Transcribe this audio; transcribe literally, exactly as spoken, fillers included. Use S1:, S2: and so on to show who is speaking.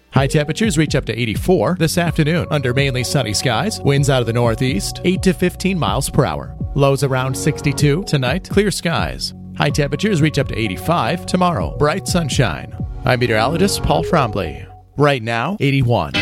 S1: High temperatures reach up to eighty-four this afternoon under mainly sunny skies. Winds out of the northeast, eight to fifteen miles per hour. Lows around sixty-two tonight, clear skies. High temperatures reach up to eighty-five tomorrow, bright sunshine. I'm meteorologist Paul Frombley. Right now, eighty-one.